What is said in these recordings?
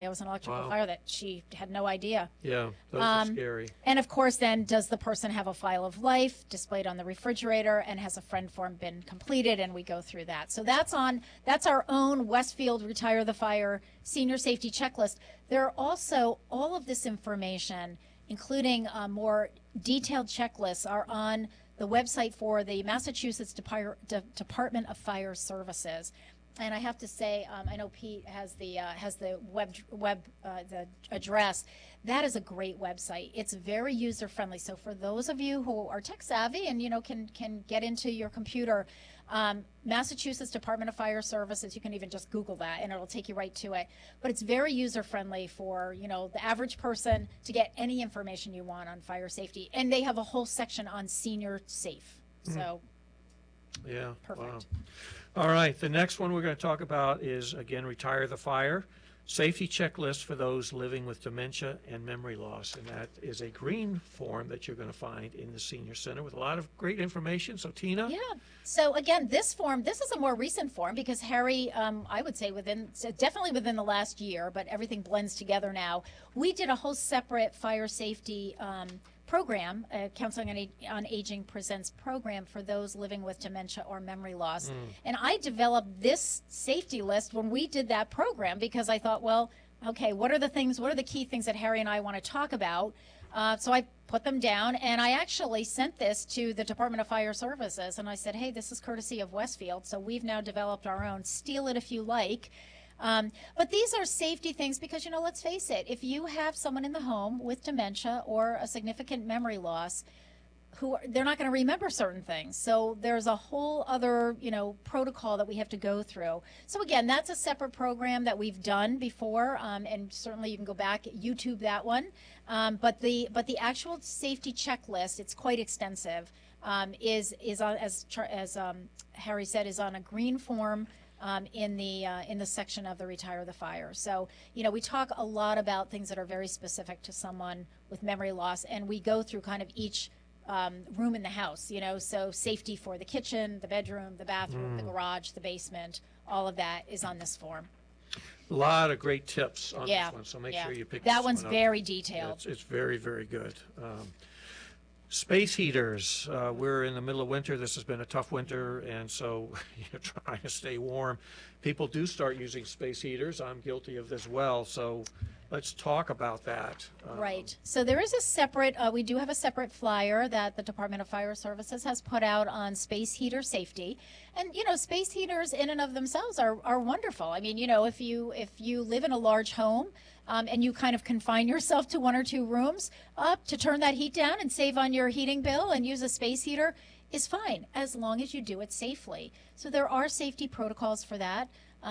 It was an electrical Wow. fire that she had no idea. Yeah, those are scary. And of course, then does the person have a file of life displayed on the refrigerator, and has a friend form been completed? And we go through that. So that's our own Westfield Retire the Fire senior safety checklist. There are also all of this information, including more detailed checklists, are on the website for the Massachusetts Department of Fire Services. And I have to say, I know Pete has the the address. That is a great website. It's very user friendly. So for those of you who are tech savvy and can get into your computer, Massachusetts Department of Fire Services, you can even just Google that and it'll take you right to it. But it's very user friendly for the average person to get any information you want on fire safety. And they have a whole section on senior safe. So Yeah. perfect. Wow. All right. The next one we're going to talk about is, again, Retire the Fire. Safety checklist for those living with dementia and memory loss. And that is a green form that you're going to find in the Senior Center with a lot of great information. So, Tina? Yeah. So again, this is a more recent form because Harry, I would say definitely within the last year, but everything blends together now. We did a whole separate fire safety program, Counseling on Aging Presents program for those living with dementia or memory loss. And I developed this safety list when we did that program because I thought, well, okay, what are the key things that Harry and I want to talk about? So I put them down, and I actually sent this to the Department of Fire Services, and I said, hey, this is courtesy of Westfield, so we've now developed our own. Steal it if you like. But these are safety things because, let's face it, if you have someone in the home with dementia or a significant memory loss, they're not going to remember certain things. So there's a whole other, protocol that we have to go through. So again, that's a separate program that we've done before, and certainly you can go back, YouTube that one. But the actual safety checklist, it's quite extensive, is on, as Harry said, is on a green form. In the section of the Retire the Fire. So, we talk a lot about things that are very specific to someone with memory loss, and we go through kind of each room in the house, so safety for the kitchen, the bedroom, the bathroom, the garage, the basement, all of that is on this form. A lot of great tips on this one, so make sure you pick that this one's one up. very detailed. It's very, very good. Space heaters. We're in the middle of winter. This has been a tough winter, and so you're trying to stay warm. People do start using space heaters. I'm guilty of this as well. So let's talk about that. Right. So there is a separate, we do have a separate flyer that the Department of Fire Services has put out on space heater safety. And, space heaters in and of themselves are wonderful. I mean, if you live in a large home, and you kind of confine yourself to one or two rooms, to turn that heat down and save on your heating bill and use a space heater is fine as long as you do it safely. So there are safety protocols for that.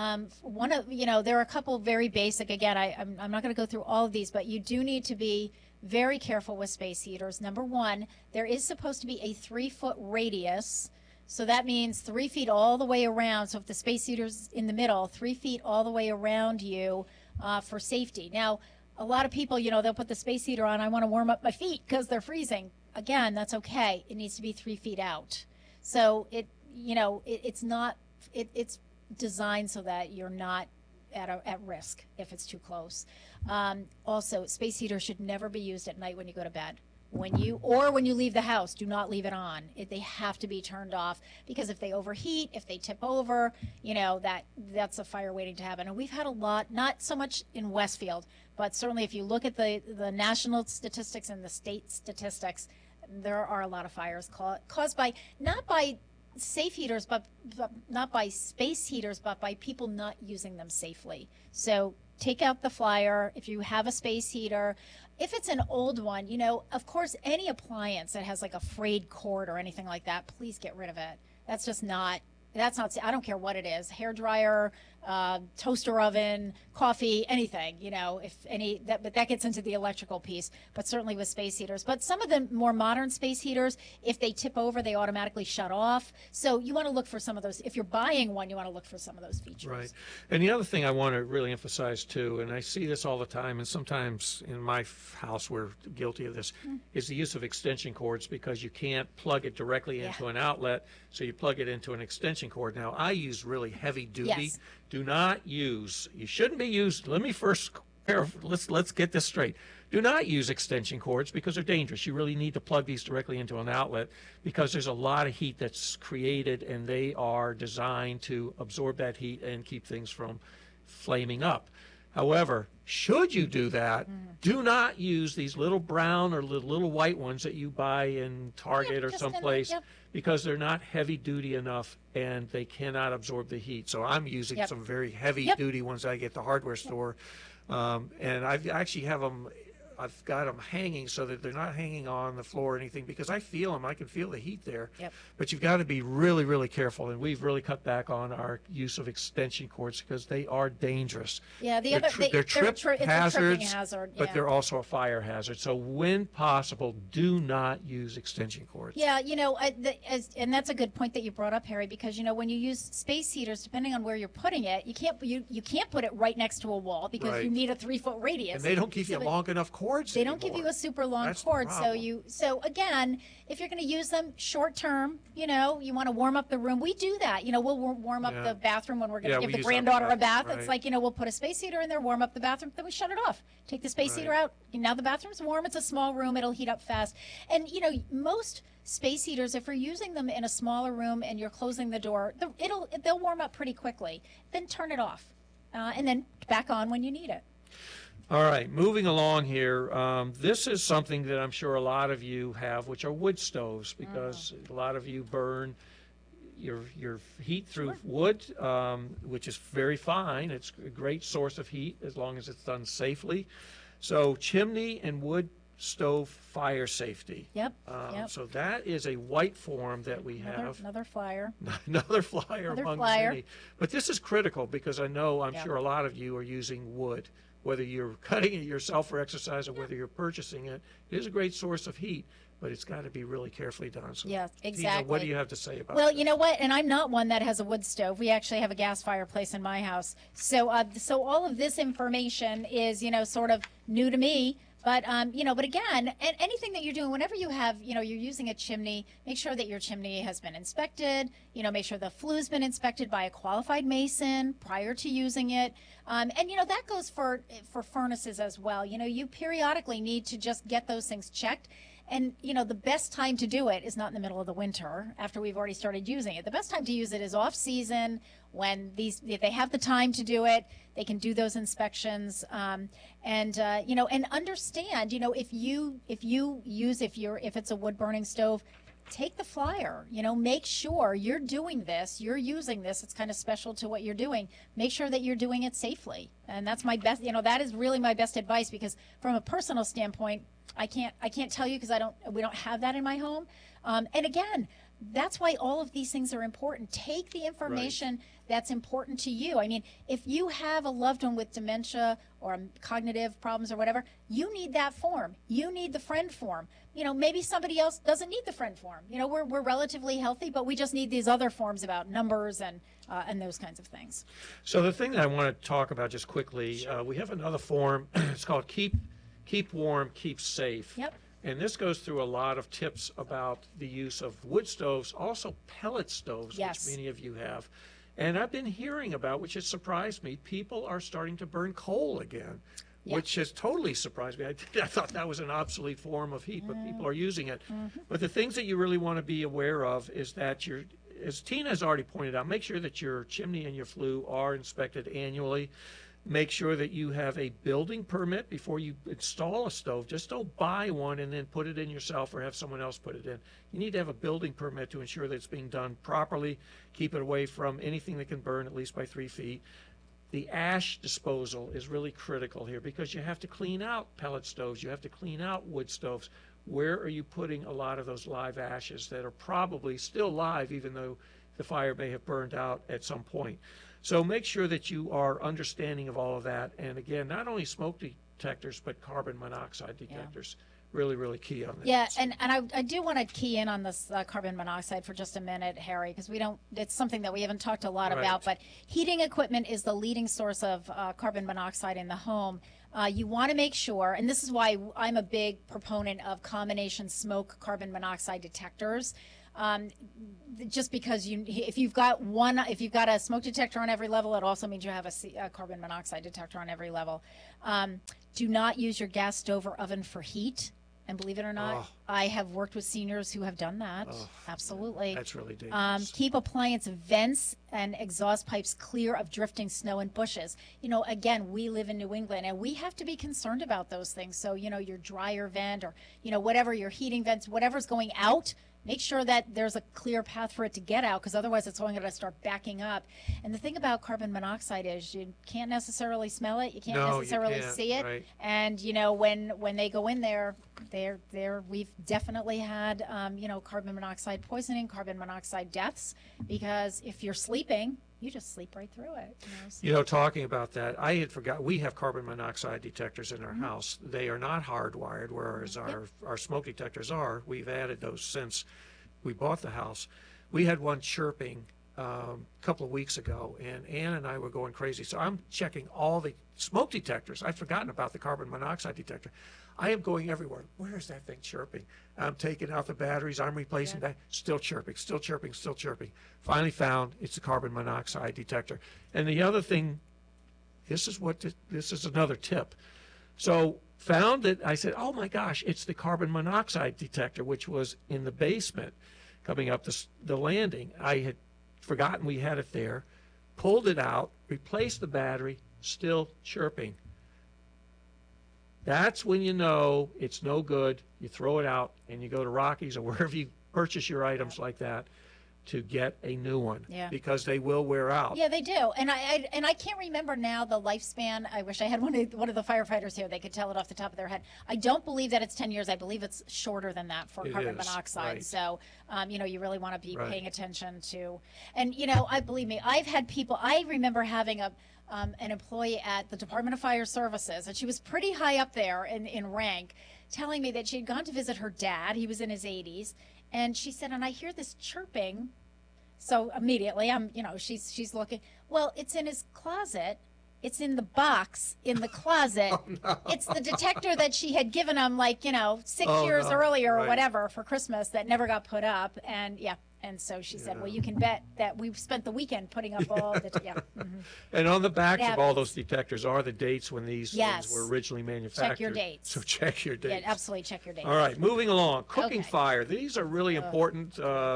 There are a couple very basic. Again, I'm not going to go through all of these, but you do need to be very careful with space heaters. Number one, there is supposed to be a 3-foot radius. So that means 3 feet all the way around. So if the space heater's in the middle, 3 feet all the way around you for safety. Now, a lot of people, they'll put the space heater on. I want to warm up my feet because they're freezing. Again, that's okay. It needs to be 3 feet out. So it's designed so that you're not at risk if it's too close. Also, space heaters should never be used at night when you go to bed. When you leave the house, do not leave it on. They have to be turned off because if they overheat, if they tip over, that's a fire waiting to happen. And we've had a lot, not so much in Westfield, but certainly if you look at the national statistics and the state statistics, there are a lot of fires caused by, not by safe heaters, but not by space heaters, but by people not using them safely. So take out the flyer if you have a space heater. If it's an old one, of course, any appliance that has like a frayed cord or anything like that, please get rid of it. That's not, I don't care what it is, hair dryer, toaster oven, coffee, anything, but that gets into the electrical piece, but certainly with space heaters. But some of the more modern space heaters, if they tip over, they automatically shut off. So you want to look for some of those. If you're buying one, you want to look for some of those features. Right. And the other thing I want to really emphasize too, and I see this all the time, and sometimes in my house we're guilty of this, is the use of extension cords because you can't plug it directly into an outlet, so you plug it into an extension cord. Now, I use really heavy duty. Yes. Do not use, you shouldn't be used, let me first let's get this straight. Do not use extension cords because they're dangerous. You really need to plug these directly into an outlet because there's a lot of heat that's created, and they are designed to absorb that heat and keep things from flaming up. However, should you do that, do not use these little brown or little white ones that you buy in Target or someplace because they're not heavy duty enough and they cannot absorb the heat. So I'm using some very heavy duty ones I get at the hardware store. And I actually have them, I've got them hanging so that they're not hanging on the floor or anything because I feel them. I can feel the heat there. But you've got to be really, really careful. And we've really cut back on our use of extension cords because they are dangerous. Yeah, they're trip hazards, hazard, but they're also a fire hazard. So when possible, do not use extension cords. Yeah, and that's a good point that you brought up, Harry, because when you use space heaters, depending on where you're putting it, you can't put it right next to a wall because you need a 3-foot radius. And they don't give you long enough cords. They don't give you a super long cord, so again, if you're going to use them short term, you want to warm up the room. We do that. We'll warm up the bathroom when we're going to give the granddaughter a bath. It's like, we'll put a space heater in there, warm up the bathroom, then we shut it off. Take the space heater out. Now the bathroom's warm. It's a small room. It'll heat up fast. And most space heaters, if you're using them in a smaller room and you're closing the door, they'll warm up pretty quickly. Then turn it off, and then back on when you need it. All right, moving along here. This is something that I'm sure a lot of you have, which are wood stoves, because a lot of you burn your heat through wood, which is very fine. It's a great source of heat as long as it's done safely. So chimney and wood stove fire safety. So that is a white form that we have. Another flyer. Another flyer among many. But this is critical because I'm sure a lot of you are using wood. Whether you're cutting it yourself for exercise or whether you're purchasing it, it is a great source of heat, but it's got to be really carefully done. So, exactly. Tina, what do you have to say about that? Well, you know what? And I'm not one that has a wood stove. We actually have a gas fireplace in my house. So all of this information is, sort of new to me. But, but again, anything that you're doing, whenever you have, you're using a chimney, make sure that your chimney has been inspected, make sure the flue's been inspected by a qualified mason prior to using it. And, that goes for furnaces as well. You periodically need to just get those things checked. And, the best time to do it is not in the middle of the winter after we've already started using it. The best time to use it is off season when if they have the time to do it, they can do those inspections. And understand, if it's a wood burning stove, take the flyer, make sure you're doing this, you're using this. It's kind of special to what you're doing. Make sure that you're doing it safely. And that's my best, that is really my best advice because from a personal standpoint, I can't tell you because we don't have that in my home. And again, that's why all of these things are important. Take the information that's important to you. I mean, if you have a loved one with dementia or cognitive problems or whatever, you need that form. You need the friend form. Maybe somebody else doesn't need the friend form. We're relatively healthy, but we just need these other forms about numbers and those kinds of things. So the thing that I want to talk about just quickly, we have another form. It's called Keep Warm, Keep Safe. And this goes through a lot of tips about the use of wood stoves, also pellet stoves, which many of you have. And I've been hearing about, which has surprised me, people are starting to burn coal again, which has totally surprised me. I thought that was an obsolete form of heat, but people are using it. But the things that you really want to be aware of is that as Tina has already pointed out, make sure that your chimney and your flue are inspected annually. Make sure that you have a building permit before you install a stove. Just don't buy one and then put it in yourself or have someone else put it in. You need to have a building permit to ensure that it's being done properly. Keep it away from anything that can burn at least by 3 feet. The ash disposal is really critical here because you have to clean out pellet stoves. You have to clean out wood stoves. Where are you putting a lot of those live ashes that are probably still live even though the fire may have burned out at some point? So make sure that you are understanding of all of that. And again, not only smoke detectors, but carbon monoxide detectors. Really, really key on that. Yeah, and I do want to key in on this carbon monoxide for just a minute, Harry, because it's something that we haven't talked a lot about. But heating equipment is the leading source of carbon monoxide in the home. You want to make sure, and this is why I'm a big proponent of combination smoke carbon monoxide detectors. Just because if you've got a smoke detector on every level, it also means you have a carbon monoxide detector on every level. Do not use your gas stove or oven for heat. And believe it or not, I have worked with seniors who have done that. Absolutely. That's really dangerous. Keep appliance vents and exhaust pipes clear of drifting snow and bushes. Again, we live in New England and we have to be concerned about those things. So, your dryer vent or, whatever, your heating vents, whatever's going out, make sure that there's a clear path for it to get out, because otherwise it's only going to start backing up. And the thing about carbon monoxide is you can't necessarily smell it, you can't necessarily see it. Right. And when they go in there, we've definitely had carbon monoxide poisoning, carbon monoxide deaths, because if you're sleeping, you just sleep right through it. So. Talking about that, I had forgot, we have carbon monoxide detectors in our house. They are not hardwired, whereas our smoke detectors are. We've added those since we bought the house. We had one chirping a couple of weeks ago, and Ann and I were going crazy. So I'm checking all the smoke detectors. I'd forgotten about the carbon monoxide detector. I am going everywhere. Where is that thing chirping? I'm taking out the batteries. I'm replacing that. Still chirping, still chirping, still chirping. Finally found it's the carbon monoxide detector. And the other thing, this is another tip. So found it. I said, oh my gosh, it's the carbon monoxide detector, which was in the basement coming up the landing. I had forgotten we had it there. Pulled it out, replaced the battery, still chirping. That's when you know it's no good. You throw it out and you go to Rockies or wherever you purchase your items like that to get a new one, because they will wear out. Yeah, they do. And I can't remember now the lifespan. I wish I had one of the firefighters here. They could tell it off the top of their head. I don't believe that it's 10 years. I believe it's shorter than that for carbon monoxide. Right. So, you really want to be paying attention to. And, believe me, I've had people, I remember having an employee at the Department of Fire Services, and she was pretty high up there in rank, telling me that she had gone to visit her dad. He was in his 80s, and she said, and I hear this chirping. So immediately she's looking. Well, it's in his closet. It's in the box in the closet. Oh, no. It's the detector that she had given him 6 years earlier or whatever for Christmas that never got put up. And And so she said, well, you can bet that we've spent the weekend putting up all the, And on the backs of all those detectors are the dates when these Yes. things were originally manufactured. Check your dates. So check your dates. Yeah, absolutely check your dates. All right, moving along. Cooking Okay. fire. These are really important.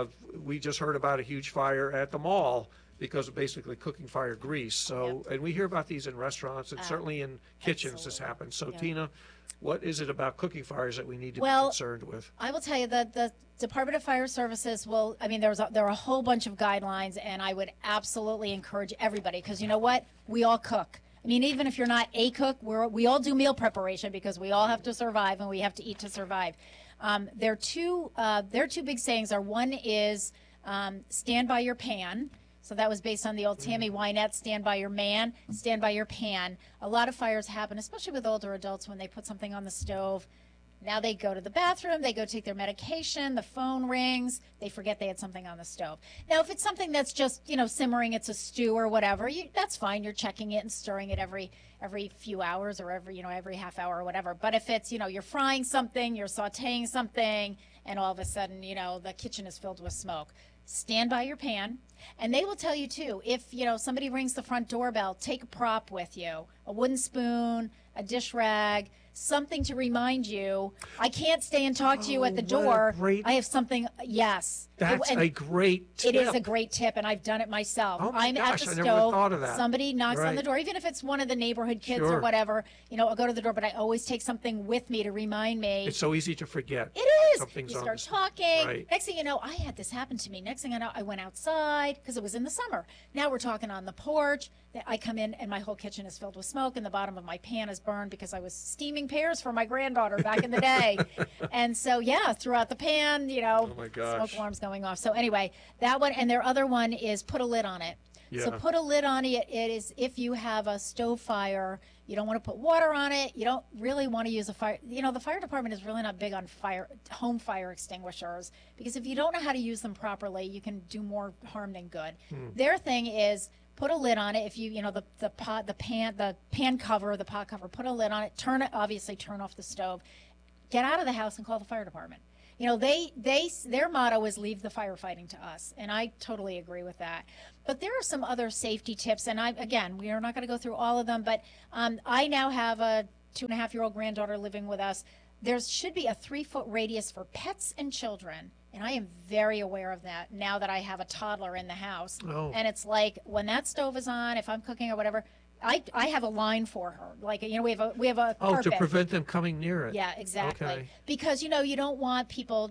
We just heard about a huge fire at the mall because of basically cooking fire grease. So, and we hear about these in restaurants and certainly in kitchens this absolutely. happens. So Yeah. Tina, what is it about cooking fires that we need to be Well, concerned with? I will tell you that the Department of Fire Services will, there are a whole bunch of guidelines, and I would absolutely encourage everybody, because you know what? We all cook. I mean, even if you're not a cook, we all do meal preparation because we all have to survive and we have to eat to survive. Their two big sayings are, one is stand by your pan. So that was based on the old Tammy Wynette, stand by your man, stand by your pan. A lot of fires happen, especially with older adults, when they put something on the stove. Now they go to the bathroom, they go take their medication, the phone rings, they forget they had something on the stove. Now, if it's something that's just, simmering, it's a stew or whatever, that's fine. You're checking it and stirring it every few hours or every half hour or whatever. But if it's, you're frying something, you're sauteing something, and all of a sudden, the kitchen is filled with smoke, stand by your pan. And they will tell you too, if somebody rings the front doorbell, take a prop with you, a wooden spoon, a dish rag, something to remind you, I can't stay and talk to you at the door. I have something. Yes. That's a great tip. It is a great tip, and I've done it myself. Oh my I'm gosh, at I the never stove. thought of that. Somebody knocks on Right. the door, even if it's one of the neighborhood kids Sure. or whatever. I'll go to the door, but I always take something with me to remind me. It's so easy to forget. It is. Something's You on start the- talking. Right. Next thing you know, I had this happen to me. Next thing I know, I went outside because it was in the summer. Now we're talking on the porch. I come in and my whole kitchen is filled with smoke, and the bottom of my pan is burned because I was steaming pears for my granddaughter back in the day. And so, throughout the pan, Oh my gosh. smoke alarms going off. So anyway, that one, and their other one is put a lid on it. So Yeah. put a lid on it. It is if you have a stove fire, you don't want to put water on it. You don't really want to use a fire. The fire department is really not big on home fire extinguishers, because if you don't know how to use them properly, you can do more harm than good. Their thing is put a lid on it. If you, the pan cover, the pot cover, put a lid on it. Turn off the stove. Get out of the house and call the fire department. you know, their motto is leave the firefighting to us. And I totally agree with that. But there are some other safety tips. And again, we are not going to go through all of them, but I now have a 2.5-year-old granddaughter living with us. There should be a 3-foot radius for pets and children. And I am very aware of that now that I have a toddler in the house. Oh. And it's like when that stove is on, if I'm cooking or whatever, I have a line for her. Like, you know, we have a Oh, carpet. to prevent them coming near it. Yeah, exactly. Okay. Because, you know, you don't want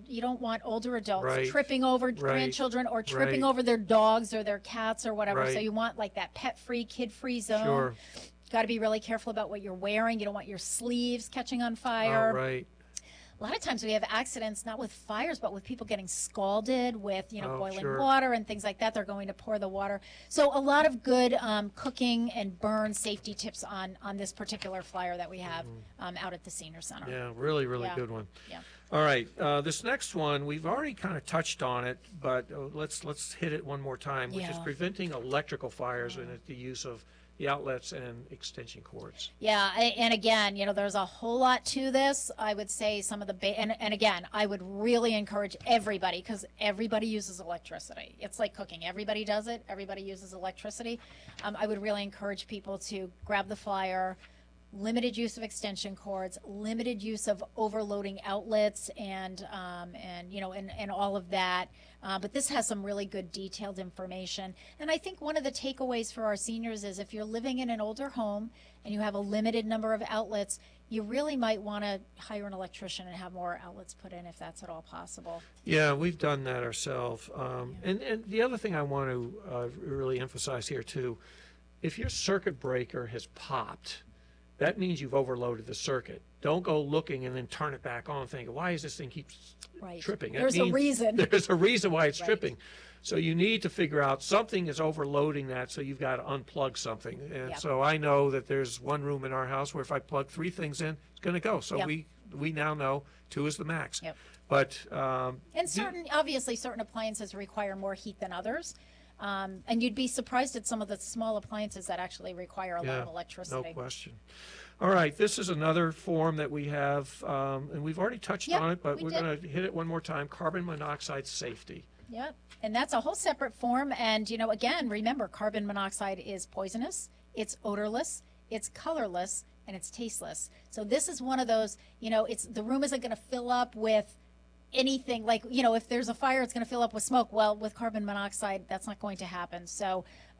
older adults Right. tripping over Right. grandchildren or tripping Right. over their dogs or their cats or whatever. So Right. you want like that pet-free, kid-free zone. Sure. Got to be really careful about what you're wearing. You don't want your sleeves catching on Oh, fire. right. A lot of times we have accidents, not with fires, but with people getting scalded with, you know, Oh, boiling sure. water and things like that. They're going to pour the water. So a lot of good cooking and burn safety tips on this particular flyer that we have out at the senior center. Yeah, really, really Yeah. good one. Yeah. All right, this next one, we've already kind of touched on it, but let's hit it one more time, which is Yeah. preventing electrical fires and the use of the outlets and extension cords. Yeah, and again, you know, there's a whole lot to this. I would say some of the and again, I would really encourage everybody, because everybody uses electricity. It's like cooking. Everybody does it. Everybody uses electricity. I would really encourage people to grab the flyer. Limited use of extension cords, limited use of overloading outlets, and you know, and all of that. But this has some really good detailed information. And I think one of the takeaways for our seniors is if you're living in an older home and you have a limited number of outlets, you really might want to hire an electrician and have more outlets put in if that's at all possible. Yeah, we've done that ourselves. And the other thing I want to really emphasize here too, if your circuit breaker has popped, that means you've overloaded the circuit. Don't go looking and then turn it back on thinking, why is this thing keeps Right. tripping? That There's a means reason. There's a reason why it's Right. tripping. So you need to figure out something is overloading that, so you've got to unplug something. And Yep. so I know that there's one room in our house where if I plug 3 things in, it's going to go. So Yep. we now know 2 is the max. Yep. But And obviously certain appliances require more heat than others. And you'd be surprised at some of the small appliances that actually require a lot of no electricity. question. All right, this is another form that we have, and we've already touched Yep, on it, but we we're did. going to hit it one more time. Carbon monoxide safety. Yep. And that's a whole separate form. And, you know, again, remember, carbon monoxide is poisonous, it's odorless, it's colorless, and it's tasteless. So this is one of those, you know, the room isn't going to fill up with anything like, you know, if there's a fire, it's going to fill up with smoke. Well, with carbon monoxide, that's not going to happen. So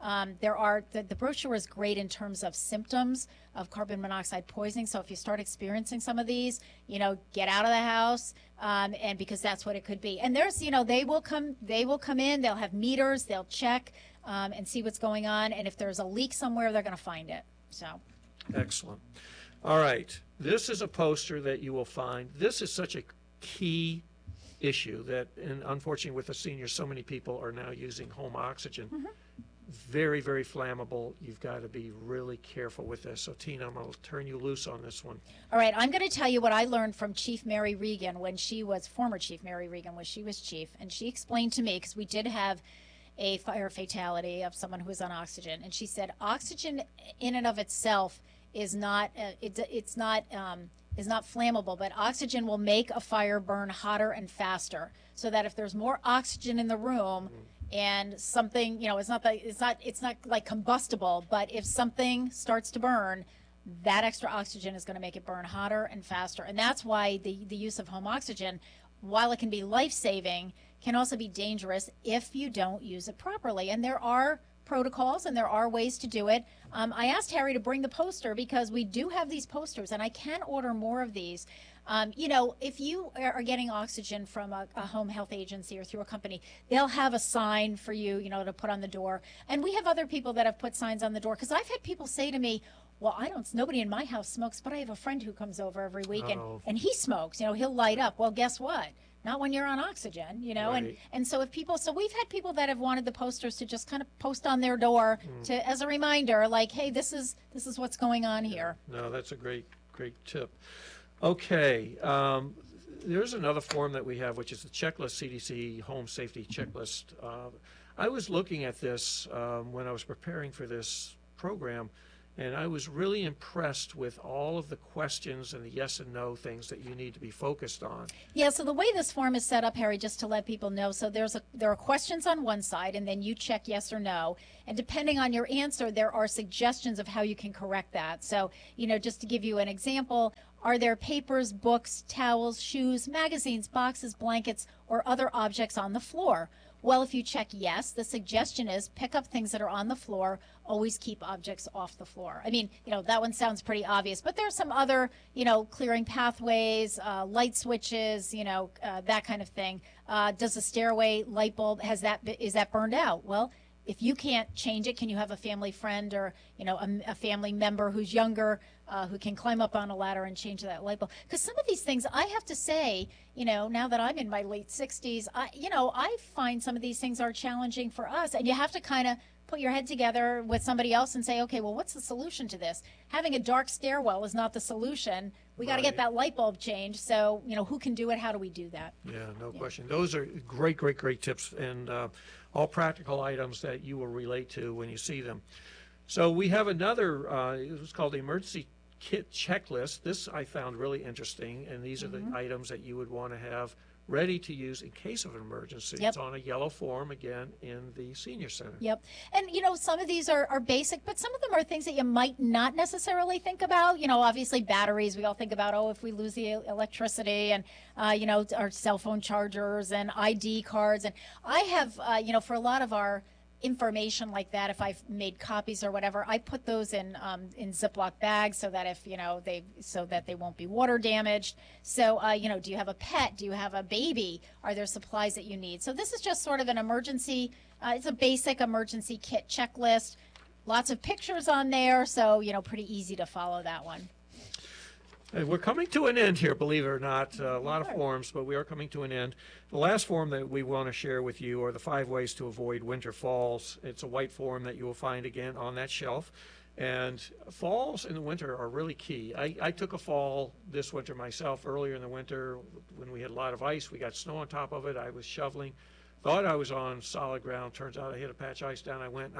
the brochure is great in terms of symptoms of carbon monoxide poisoning. So if you start experiencing some of these, you know, get out of the house, and because that's what it could be. And there's, you know, they will come in, they'll have meters, they'll check and see what's going on. And if there's a leak somewhere, they're going to find it. So. Excellent. All right, this is a poster that you will find. This is such a key issue that, and unfortunately with the seniors, so many people are now using home oxygen. Mm-hmm. Very, very flammable. You've got to be really careful with this. So Tina, I'm going to turn you loose on this one. All right, I'm going to tell you what I learned from Chief Mary Regan former Chief Mary Regan when she was chief, and she explained to me, because we did have a fire fatality of someone who was on oxygen, and she said oxygen in and of itself is not flammable, but oxygen will make a fire burn hotter and faster. So that if there's more oxygen in the room and something, you know, it's not like combustible, but if something starts to burn, that extra oxygen is going to make it burn hotter and faster. And that's why the use of home oxygen, while it can be life-saving, can also be dangerous if you don't use it properly. And there are protocols and there are ways to do it. I asked Harry to bring the poster because we do have these posters, and I can order more of these. You know, if you are getting oxygen from a home health agency or through a company, they'll have a sign for you, you know, to put on the door. And we have other people that have put signs on the door, because I've had people say to me, well, nobody in my house smokes, but I have a friend who comes over every week and he smokes, you know, he'll light up. Well, guess what? Not when you're on oxygen, you know. Right. And so we've had people that have wanted the posters to just kind of post on their door as a reminder, like, hey, this is what's going on here. No, that's a great tip. Okay, there's another form that we have, which is the checklist, CDC home safety checklist. I was looking at this when I was preparing for this program, And I was really impressed with all of the questions and the yes and no things that you need to be focused on. Yeah, so the way this form is set up, Harry, just to let people know, so there are questions on one side, and then you check yes or no. And depending on your answer, there are suggestions of how you can correct that. So, just to give you an example, are there papers, books, towels, shoes, magazines, boxes, blankets, or other objects on the floor? Well, if you check yes, the suggestion is pick up things that are on the floor, always keep objects off the floor. I mean, that one sounds pretty obvious, but there's some other, clearing pathways, light switches, that kind of thing. Does the stairway light bulb, is that burned out? Well, if you can't change it, can you have a family friend or, a family member who's younger, who can climb up on a ladder and change that light bulb? Because some of these things, I have to say, now that I'm in my late 60s, I find some of these things are challenging for us. And you have to kind of put your head together with somebody else and say, okay, well, what's the solution to this? Having a dark stairwell is not the solution. We got to get that light bulb changed. So, who can do it? How do we do that? Yeah, no question. Those are great, great, great tips, and all practical items that you will relate to when you see them. So we have another, it was called the emergency kit checklist. This I found really interesting, and these are the items that you would want to have ready to use in case of an emergency. Yep. It's on a yellow form, again, in the senior center. Yep. And, some of these are basic, but some of them are things that you might not necessarily think about. Obviously batteries, we all think about, if we lose the electricity and, our cell phone chargers and ID cards. And I have, for a lot of our information like that, if I've made copies or whatever, I put those in Ziploc bags so that if they won't be water damaged. So do you have a pet? Do you have a baby? Are there supplies that you need? So this is just sort of an emergency. It's a basic emergency kit checklist. Lots of pictures on there, so pretty easy to follow that one. We're coming to an end here, believe it or not. A lot of forms, but we are coming to an end. The last form that we want to share with you are the 5 ways to avoid winter falls. It's a white form that you will find again on that shelf. And falls in the winter are really key. I took a fall this winter myself earlier in the winter when we had a lot of ice. We got snow on top of it. I was shoveling. Thought I was on solid ground. Turns out I hit a patch of ice down.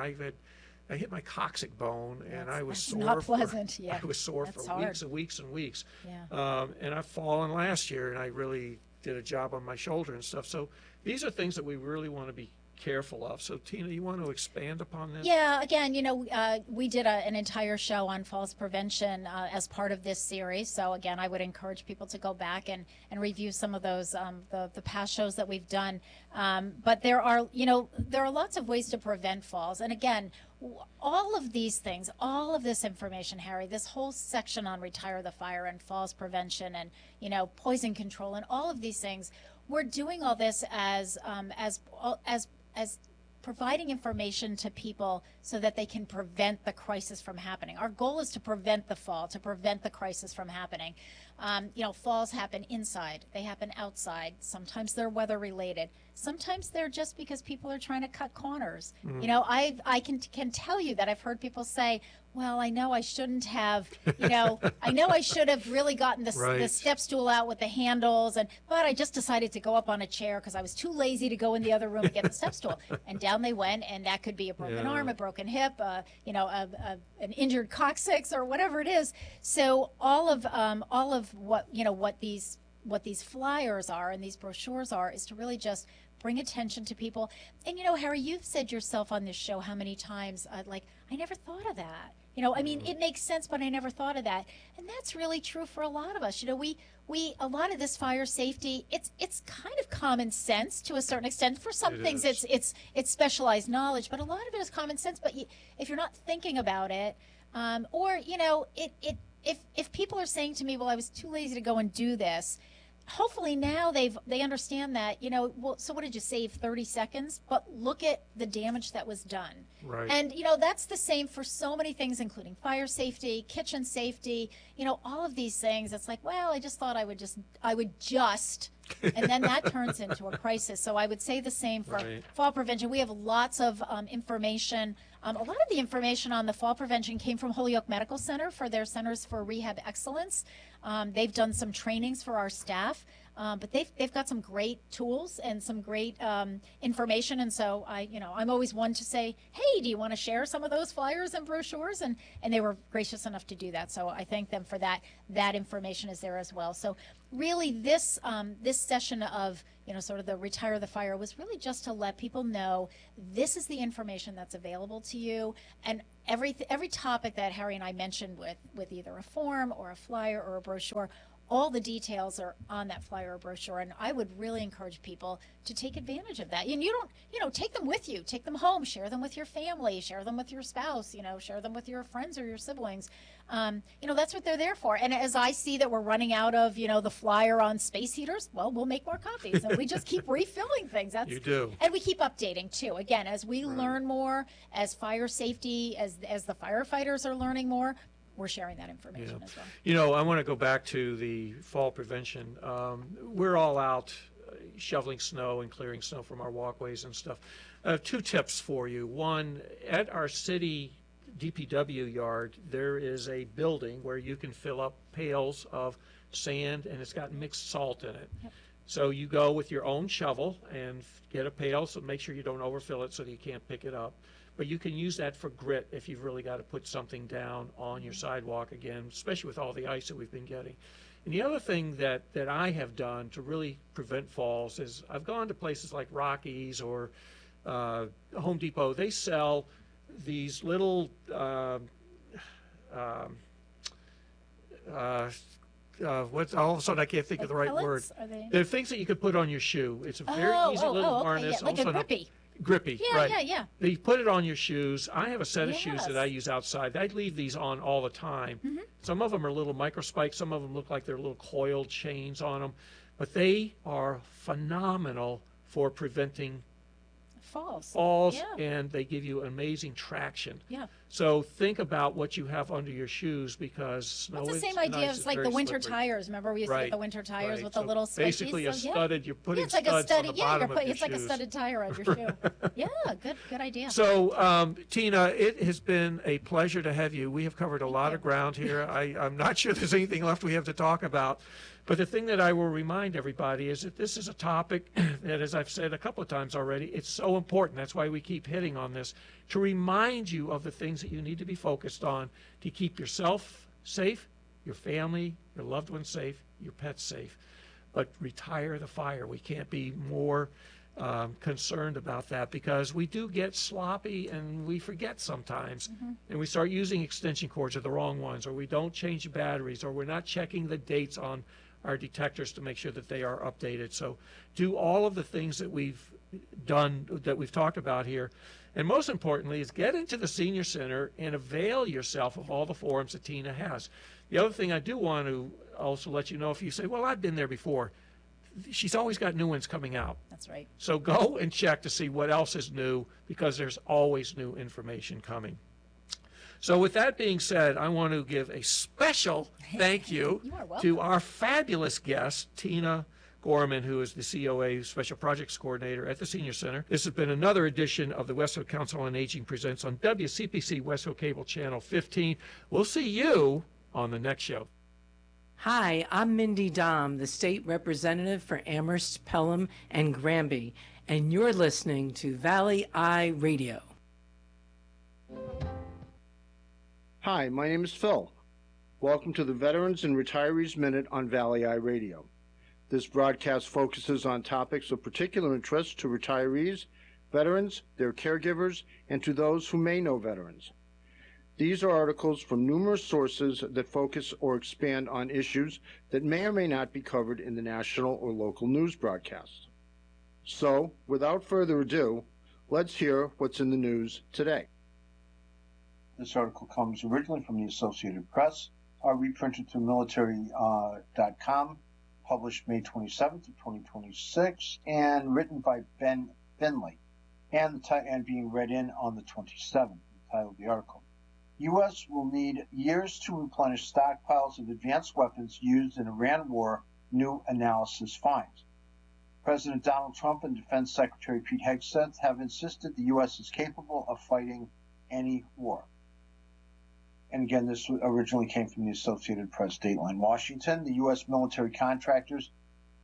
I hit my coccyx bone, and I was sore. Not pleasant. Yeah, I was sore for hard. weeks and weeks and weeks. Yeah. And I've fallen last year, and I really did a job on my shoulder and stuff. So these are things that we really want to be careful of. So Tina, you want to expand upon this? Yeah, again, we did an entire show on falls prevention as part of this series. So again, I would encourage people to go back and review some of those, the past shows that we've done. But there are lots of ways to prevent falls. And again, all of these things, all of this information, Harry, this whole section on Retire the Fire and falls prevention and, poison control and all of these things, we're doing all this as providing information to people so that they can prevent the crisis from happening. Our goal is to prevent the fall, to prevent the crisis from happening. Falls happen inside, they happen outside. Sometimes they're weather related. Sometimes they're just because people are trying to cut corners. I can tell you that I've heard people say, well, I know I shouldn't have, I know I should have really gotten the step stool out with the handles, but I just decided to go up on a chair because I was too lazy to go in the other room and get the step stool. And down they went, and that could be a broken arm, a broken hip, an injured coccyx, or whatever it is. So all of what these flyers are and these brochures are is to really just bring attention to people. And Harry, you've said yourself on this show how many times I never thought of that. It makes sense, but I never thought of that. And that's really true for a lot of us. We a lot of this fire safety, it's kind of common sense to a certain extent. For some things, it's specialized knowledge, but a lot of it is common sense. But if you're not thinking about it, or if people are saying to me, well, I was too lazy to go and do this, hopefully now they understand that, so what did you save, 30 seconds? But look at the damage that was done. Right. And, that's the same for so many things, including fire safety, kitchen safety, all of these things. It's like, well, I just thought I would just, and then that turns into a crisis. So I would say the same for fall prevention. We have lots of information. A lot of the information on the fall prevention came from Holyoke Medical Center for their Centers for Rehab Excellence. They've done some trainings for our staff. But they've got some great tools and some great information. And so I'm always one to say, hey, do you want to share some of those flyers and brochures? And they were gracious enough to do that. So I thank them for that. That information is there as well. So really this session of, sort of the Retire the Fire was really just to let people know this is the information that's available to you. And every topic that Harry and I mentioned with either a form or a flyer or a brochure, all the details are on that flyer or brochure, and I would really encourage people to take advantage of that. And you don't, take them with you, take them home, share them with your family, share them with your spouse, share them with your friends or your siblings. That's what they're there for. And as I see that we're running out of, the flyer on space heaters, well, we'll make more copies, and we just keep refilling things. You do. And we keep updating too. Again, as we learn more, as fire safety, as the firefighters are learning more, we're sharing that information as well. I want to go back to the fall prevention. We're all out shoveling snow and clearing snow from our walkways and stuff. 2 tips for you. One, at our city DPW yard, there is a building where you can fill up pails of sand, and it's got mixed salt in it. Yep. So you go with your own shovel and get a pail, so make sure you don't overfill it so that you can't pick it up. But you can use that for grit if you've really got to put something down on your sidewalk again, especially with all the ice that we've been getting. And the other thing that I have done to really prevent falls is I've gone to places like Rockies or Home Depot. They sell these little what's all of a sudden I can't think of the right word. They're things that you could put on your shoe. It's a very easy little harness. Yeah, like a grippy. Grippy, yeah, right. Yeah. You put it on your shoes. I have a set of shoes that I use outside. I leave these on all the time. Mm-hmm. Some of them are little micro spikes. Some of them look like they're little coiled chains on them. But they are phenomenal for preventing falls, yeah. And they give you amazing traction. Yeah. So think about what you have under your shoes, because snow is That's the same idea as like the winter slippery. tires. Remember we used to get the winter tires with the little spikies? Basically a studded, you're putting it's like studs a on the bottom of your it's like a shoes. studded tire on your shoe. Yeah, good idea. So, Tina, it has been a pleasure to have you. We have covered a lot of ground here. I'm not sure there's anything left we have to talk about. But the thing that I will remind everybody is that this is a topic that, as I've said a couple of times already, it's so important. That's why we keep hitting on this, to remind you of the things that you need to be focused on to keep yourself safe, your family, your loved ones safe, your pets safe. But retire the fire. We can't be more concerned about that, because we do get sloppy and we forget sometimes. Mm-hmm. And we start using extension cords, or the wrong ones, or we don't change the batteries, or we're not checking the dates on our detectors to make sure that they are updated. So do all of the things that we've done, that we've talked about here. And most importantly is get into the senior center and avail yourself of all the forums that Tina has. The other thing I do want to also let you know, if you say, well, I've been there before, she's always got new ones coming out. That's right. So go and check to see what else is new, because there's always new information coming. So with that being said, I want to give a special thank you to our fabulous guest, Tina Gorman, who is the COA Special Projects Coordinator at the Senior Center. This has been another edition of the Westfield Council on Aging Presents on WCPC Westfield Cable Channel 15. We'll see you on the next show. Hi, I'm Mindy Dom, the State Representative for Amherst, Pelham, and Granby, and you're listening to Valley Eye Radio. Hi, my name is Phil. Welcome to the Veterans and Retirees Minute on Valley Eye Radio. This broadcast focuses on topics of particular interest to retirees, veterans, their caregivers, and to those who may know veterans. These are articles from numerous sources that focus or expand on issues that may or may not be covered in the national or local news broadcasts. So, without further ado, let's hear what's in the news today. This article comes originally from the Associated Press, reprinted through military.com, published May 27th of 2026, and written by Ben Finley, and being read in on the 27th, the title of the article. U.S. will need years to replenish stockpiles of advanced weapons used in Iran war, new analysis finds. President Donald Trump and Defense Secretary Pete Hegseth have insisted the U.S. is capable of fighting any war. And again, this originally came from the Associated Press, Dateline Washington. The U.S. military contractors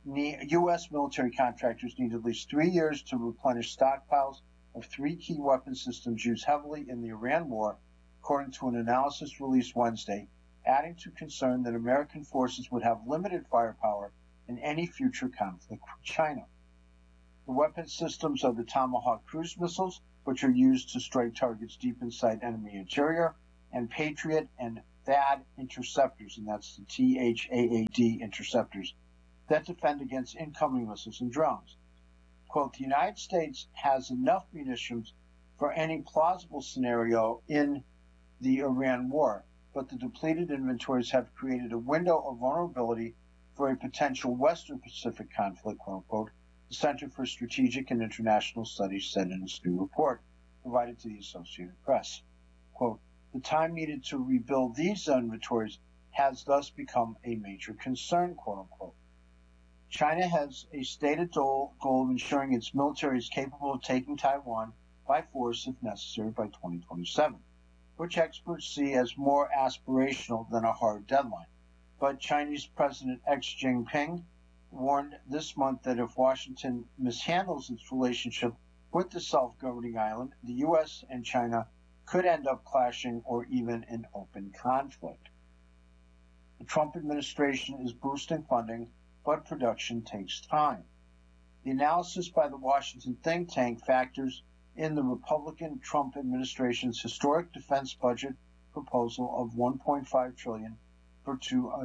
U.S. military contractors need at least 3 years to replenish stockpiles of 3 key weapon systems used heavily in the Iran war, according to an analysis released Wednesday, adding to concern that American forces would have limited firepower in any future conflict with China. The weapon systems are the Tomahawk cruise missiles, which are used to strike targets deep inside enemy interior, and Patriot and THAAD interceptors, and that's the THAAD interceptors, that defend against incoming missiles and drones. Quote, the United States has enough munitions for any plausible scenario in the Iran war, but the depleted inventories have created a window of vulnerability for a potential Western Pacific conflict, quote unquote, the Center for Strategic and International Studies said in its new report provided to the Associated Press. Quote, the time needed to rebuild these inventories has thus become a major concern, quote unquote. China has a stated goal of ensuring its military is capable of taking Taiwan by force if necessary by 2027, which experts see as more aspirational than a hard deadline. But Chinese President Xi Jinping warned this month that if Washington mishandles its relationship with the self-governing island, the U.S. and China could end up clashing or even in open conflict. The Trump administration is boosting funding, but production takes time. The analysis by the Washington think tank factors in the Republican Trump administration's historic defense budget proposal of $1.5 trillion for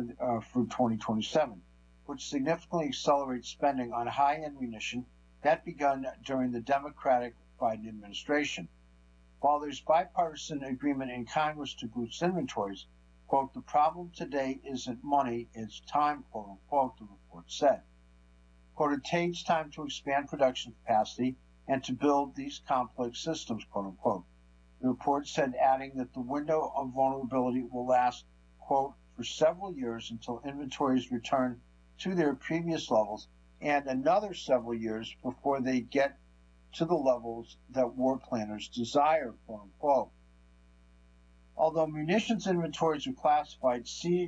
2027, which significantly accelerates spending on high-end munition that begun during the Democratic Biden administration. While there's bipartisan agreement in Congress to boost inventories, quote, the problem today isn't money, it's time, quote unquote, the report said. Quote, it takes time to expand production capacity and to build these complex systems, quote unquote. The report said, adding that the window of vulnerability will last, quote, for several years until inventories return to their previous levels and another several years before they get to the levels that war planners desire, quote unquote. Although munitions inventories are classified,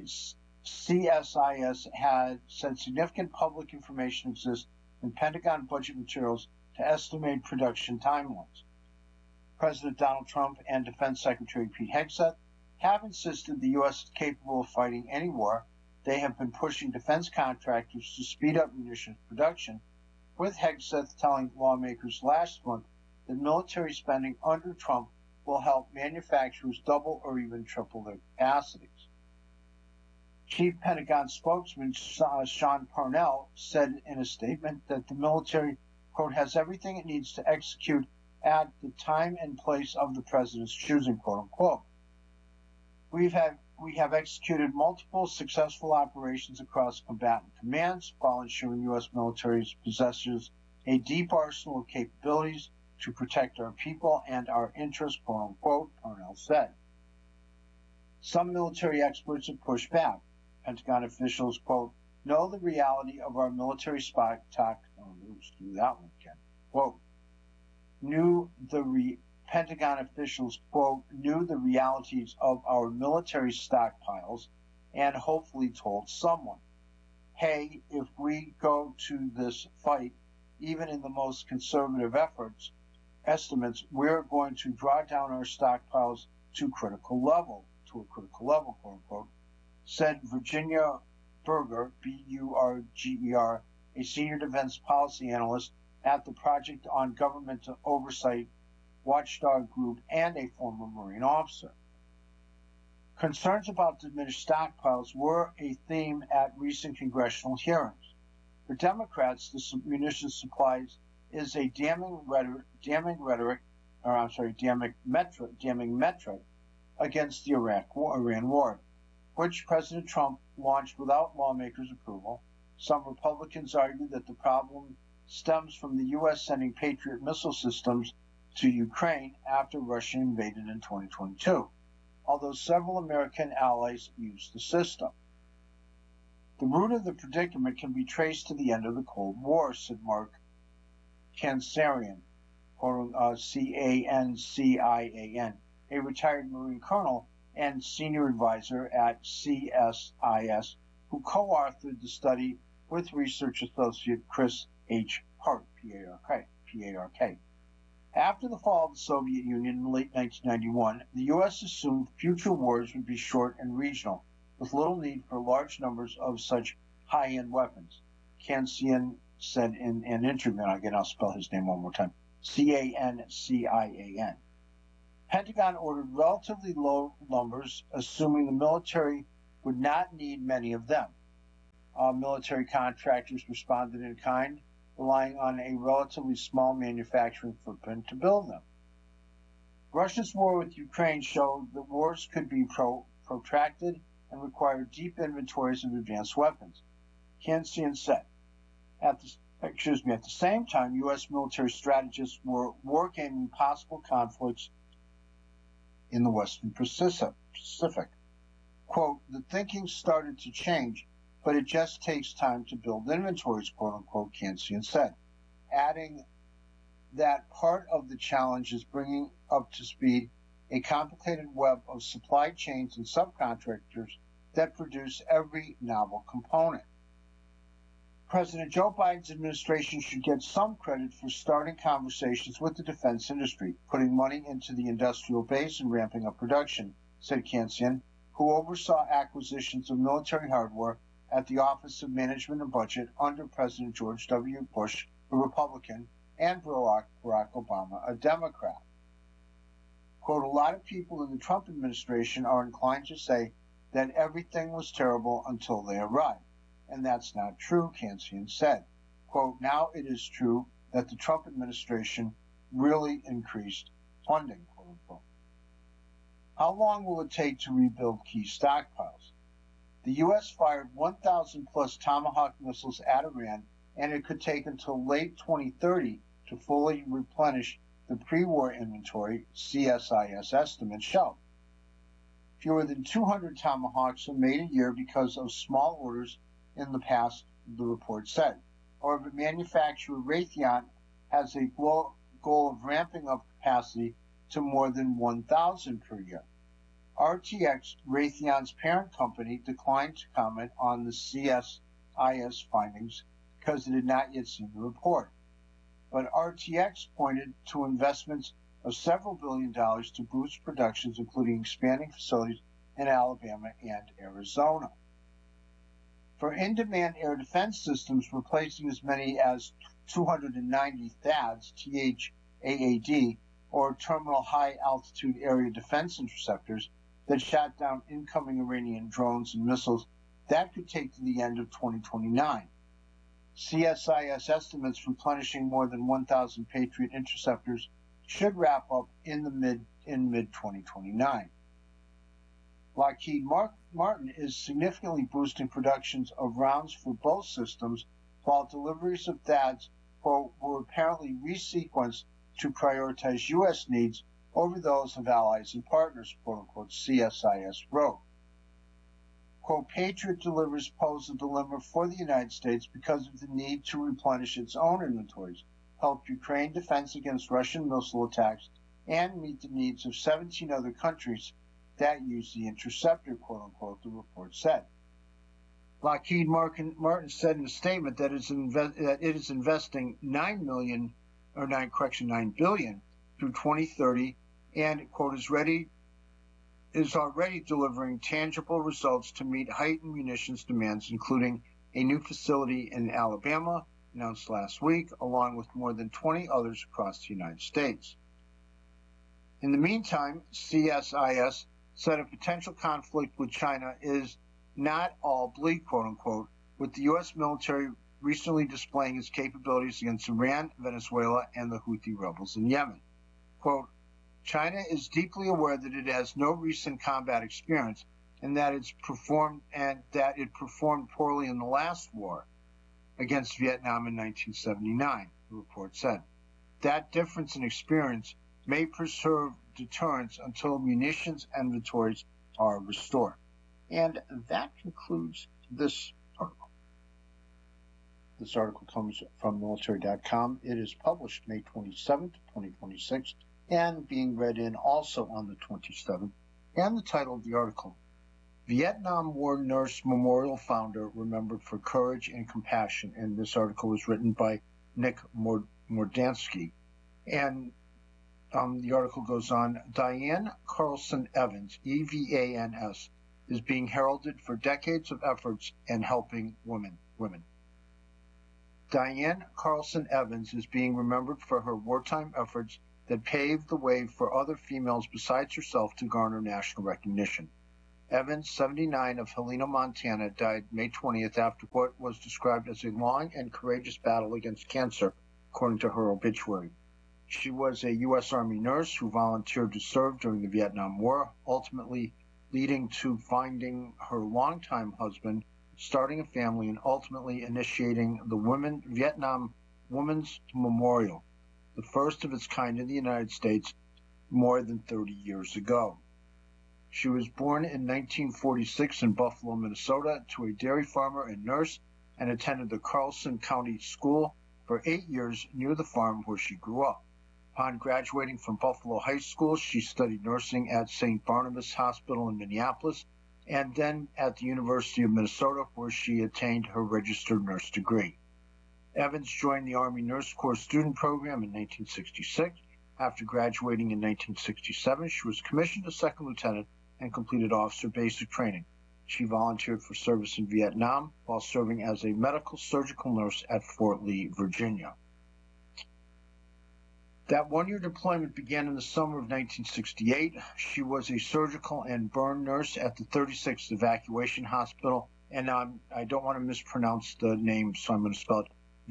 CSIS had said significant public information exists in Pentagon budget materials to estimate production timelines. President Donald Trump and Defense Secretary Pete Hegseth have insisted the U.S. is capable of fighting any war. They have been pushing defense contractors to speed up munitions production, with Hegseth telling lawmakers last month that military spending under Trump will help manufacturers double or even triple their capacities. Chief Pentagon spokesman Sean Parnell said in a statement that the military, quote, has everything it needs to execute at the time and place of the president's choosing, quote unquote. We have executed multiple successful operations across combatant commands while ensuring U.S. military possesses a deep arsenal of capabilities to protect our people and our interests, quote unquote, Parnell said. Some military experts have pushed back. Pentagon officials, quote, know the reality of our military stock. Quote, Pentagon officials, quote, knew the realities of our military stockpiles and hopefully told someone, hey, if we go to this fight, even in the most conservative estimates, we're going to draw down our stockpiles to a critical level, quote unquote, said Virginia Burger, B-U-R-G-E-R, a senior defense policy analyst at the Project on Governmental Oversight Watchdog Group and a former Marine officer. Concerns about diminished stockpiles were a theme at recent congressional hearings. For Democrats, the munitions supplies is a damning metric against the Iran war, which President Trump launched without lawmakers' approval. Some Republicans argue that the problem stems from the U.S. sending Patriot missile systems to Ukraine after Russia invaded in 2022, although several American allies used the system. The root of the predicament can be traced to the end of the Cold War, said Mark Cancian, C-A-N-C-I-A-N, a retired Marine colonel and senior advisor at CSIS, who co-authored the study with research associate Chris H. Park, P-A-R-K. After the fall of the Soviet Union in late 1991, the U.S. assumed future wars would be short and regional, with little need for large numbers of such high-end weapons. Cancian said in an interview, and again I'll spell his name one more time, C-A-N-C-I-A-N. Pentagon ordered relatively low numbers, assuming the military would not need many of them. Military contractors responded in kind, relying on a relatively small manufacturing footprint to build them. Russia's war with Ukraine showed that wars could be protracted and require deep inventories of advanced weapons. Cancian said, at the same time, U.S. military strategists were wargaming possible conflicts in the Western Pacific. Quote, the thinking started to change, but it just takes time to build inventories, quote unquote, Cancian said, adding that part of the challenge is bringing up to speed a complicated web of supply chains and subcontractors that produce every novel component. President Joe Biden's administration should get some credit for starting conversations with the defense industry, putting money into the industrial base and ramping up production, said Cancian, who oversaw acquisitions of military hardware at the Office of Management and Budget under President George W. Bush, a Republican, and Barack Obama, a Democrat. Quote, a lot of people in the Trump administration are inclined to say that everything was terrible until they arrived. And that's not true, Cancian said. Quote, now it is true that the Trump administration really increased funding, quote unquote. How long will it take to rebuild key stockpiles? The U.S. fired 1,000 plus Tomahawk missiles at Iran, and it could take until late 2030 to fully replenish the pre-war inventory, CSIS estimates show. Fewer than 200 Tomahawks are made a year because of small orders in the past, the report said. However, manufacturer Raytheon has a goal of ramping up capacity to more than 1,000 per year. RTX, Raytheon's parent company, declined to comment on the CSIS findings because it had not yet seen the report. But RTX pointed to investments of several $billions to boost productions, including expanding facilities in Alabama and Arizona. For in-demand air defense systems, replacing as many as 290 THAADs, THAAD, or Terminal High Altitude Area Defense Interceptors that shot down incoming Iranian drones and missiles, that could take to the end of 2029. CSIS estimates replenishing more than 1,000 Patriot interceptors should wrap up in mid-2029. Lockheed Martin is significantly boosting productions of rounds for both systems, while deliveries of THAADs, quote, were apparently resequenced to prioritize U.S. needs over those of allies and partners, quote unquote, CSIS wrote. Quote, Patriot deliveries pose a dilemma for the United States because of the need to replenish its own inventories, help Ukraine defense against Russian missile attacks, and meet the needs of 17 other countries that use the interceptor, quote unquote, the report said. Lockheed Martin said in a statement that it is investing $9 billion through 2030, and quote is already delivering tangible results to meet heightened munitions demands, including a new facility in Alabama announced last week, along with more than 20 others across the United States. In the meantime, CSIS said a potential conflict with China is not all bleak, quote unquote, with the U.S. military recently displaying its capabilities against Iran, Venezuela, and the Houthi rebels in Yemen. Quote, China is deeply aware that it has no recent combat experience and that it performed poorly in the last war against Vietnam in 1979, the report said. That difference in experience may preserve deterrence until munitions inventories are restored. And that concludes this article. This article comes from military.com. It is published May 27th, 2026, and being read in also on the 27th. And the title of the article, Vietnam War Nurse Memorial founder remembered for courage and compassion. And this article was written by Nick Mordansky. And the article goes on, Diane Carlson Evans, EVANS, is being heralded for decades of efforts in helping women. Diane Carlson Evans is being remembered for her wartime efforts that paved the way for other females besides herself to garner national recognition. Evans, 79, of Helena, Montana, died May 20th after what was described as a long and courageous battle against cancer, according to her obituary. She was a U.S. Army nurse who volunteered to serve during the Vietnam War, ultimately leading to finding her longtime husband, starting a family, and ultimately initiating the Vietnam Women's Memorial, the first of its kind in the United States more than 30 years ago. She was born in 1946 in Buffalo, Minnesota, to a dairy farmer and nurse, and attended the Carlson County School for 8 years near the farm where she grew up. Upon graduating from Buffalo High School, she studied nursing at St. Barnabas Hospital in Minneapolis, and then at the University of Minnesota, where she attained her registered nurse degree. Evans joined the Army Nurse Corps student program in 1966. After graduating in 1967, she was commissioned a second lieutenant and completed officer basic training. She volunteered for service in Vietnam while serving as a medical surgical nurse at Fort Lee, Virginia. That one-year deployment began in the summer of 1968. She was a surgical and burn nurse at the 36th Evacuation Hospital, and I don't want to mispronounce the name, so I'm going to spell it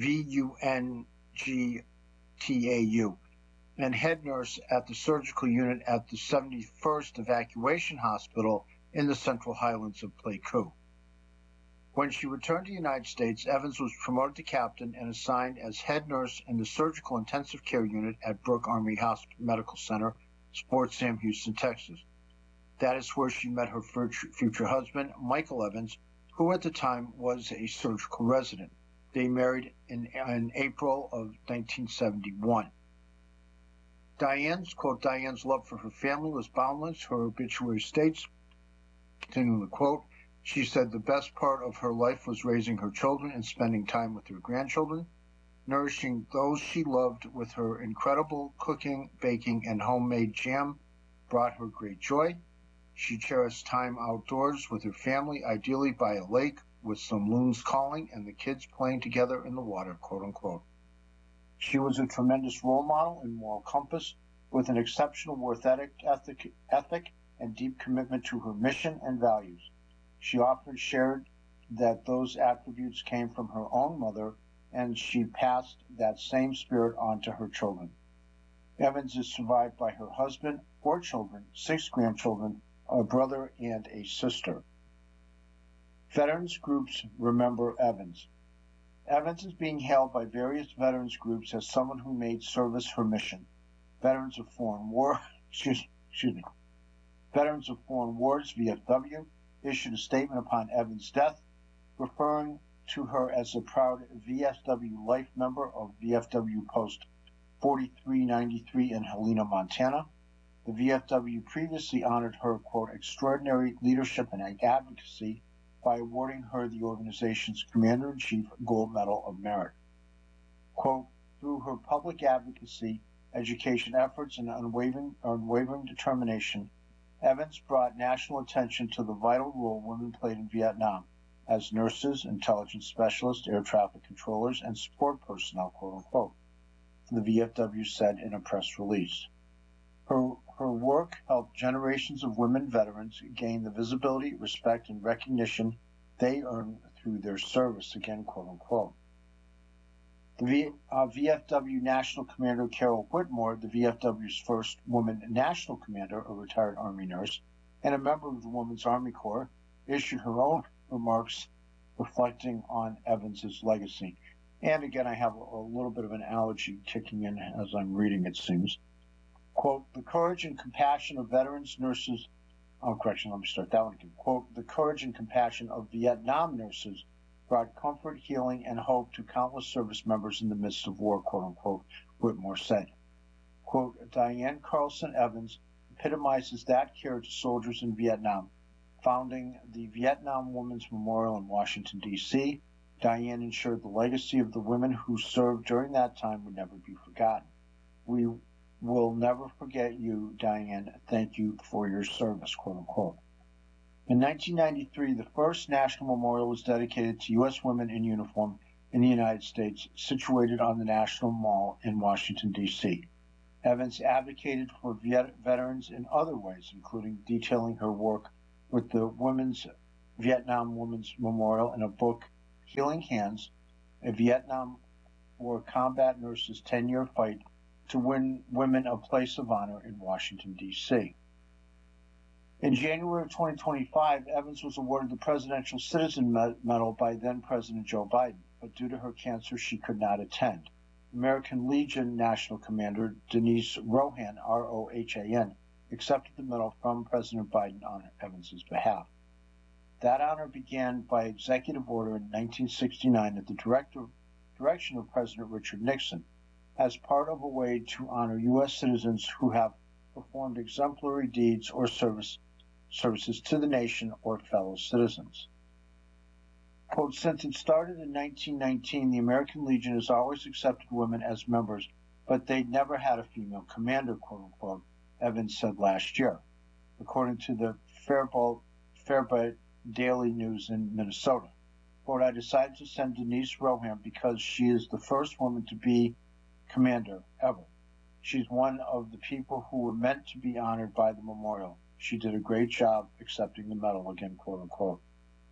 VUNGTAU, and head nurse at the surgical unit at the 71st Evacuation Hospital in the Central Highlands of Pleiku. When she returned to the United States, Evans was promoted to captain and assigned as head nurse in the surgical intensive care unit at Brooke Army Medical Center, Fort Sam Houston, Texas. That is where she met her future husband, Michael Evans, who at the time was a surgical resident. They married in April of 1971. Diane's love for her family was boundless. Her obituary states, continuing the quote, she said the best part of her life was raising her children and spending time with her grandchildren. Nourishing those she loved with her incredible cooking, baking, and homemade jam brought her great joy. She cherished time outdoors with her family, ideally by a lake with some loons calling and the kids playing together in the water, quote unquote. She was a tremendous role model and moral compass with an exceptional work ethic and deep commitment to her mission and values. She often shared that those attributes came from her own mother, and she passed that same spirit on to her children. Evans is survived by her husband, 4 children, 6 grandchildren, a brother, and a sister. Veterans groups remember Evans. Evans is being hailed by various veterans groups as someone who made service her mission. Veterans of Foreign Wars, VFW, issued a statement upon Evans' death, referring to her as a proud VFW life member of VFW Post 4393 in Helena, Montana. The VFW previously honored her, quote, extraordinary leadership and advocacy by awarding her the organization's Commander-in-Chief Gold Medal of Merit. Quote, through her public advocacy, education efforts, and unwavering determination, Evans brought national attention to the vital role women played in Vietnam as nurses, intelligence specialists, air traffic controllers, and support personnel, quote unquote, the VFW said in a press release. Her work helped generations of women veterans gain the visibility, respect, and recognition they earned through their service, again, quote unquote. The VFW National Commander Carol Whitmore, the VFW's first woman national commander, a retired Army nurse, and a member of the Women's Army Corps, issued her own remarks reflecting on Evans's legacy. And again, I have a little bit of an allergy kicking in as I'm reading, it seems. Quote, the courage and compassion of veterans, nurses, Quote, the courage and compassion of Vietnam nurses brought comfort, healing, and hope to countless service members in the midst of war, quote unquote, Whitmore said. Quote, Diane Carlson Evans epitomizes that care to soldiers in Vietnam, founding the Vietnam Women's Memorial in Washington, D.C., Diane ensured the legacy of the women who served during that time would never be forgotten. We will never forget you, Diane. Thank you for your service, quote unquote. In 1993, the first national memorial was dedicated to U.S. women in uniform in the United States, situated on the National Mall in Washington, D.C. Evans advocated for veterans in other ways, including detailing her work with the Vietnam Women's Memorial in a book, Healing Hands, a Vietnam War combat nurse's 10-year fight to win women a place of honor in Washington, D.C. In January of 2025, Evans was awarded the Presidential Citizen Medal by then-President Joe Biden, but due to her cancer, she could not attend. American Legion National Commander Denise Rohan, R-O-H-A-N, accepted the medal from President Biden on Evans's behalf. That honor began by executive order in 1969 at the direction of President Richard Nixon, as part of a way to honor U.S. citizens who have performed exemplary deeds or services to the nation or fellow citizens. Quote, since it started in 1919, the American Legion has always accepted women as members, but they never had a female commander, quote unquote, Evans said last year, according to the Faribault Daily News in Minnesota. Quote, I decided to send Denise Rohan because she is the first woman to be commander ever. She's one of the people who were meant to be honored by the memorial. She did a great job accepting the medal, again, quote unquote.